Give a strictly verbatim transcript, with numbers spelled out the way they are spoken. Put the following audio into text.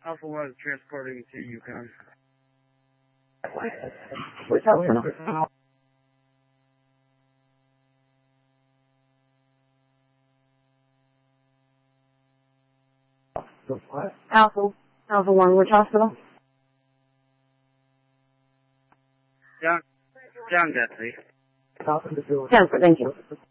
Alpha one transporting to Yukon. What's up? What? Alpha, Alpha one, which hospital? John, John Guthrie. Alpha two. Stanford, thank you.